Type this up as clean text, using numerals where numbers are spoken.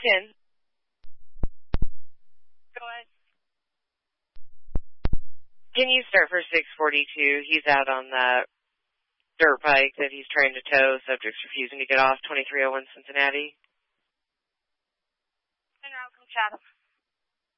10. Go ahead. Can you start for 642? He's out on the dirt bike that he's trying to tow. Subject's refusing to get off. 2301 Cincinnati. En route from Chatham.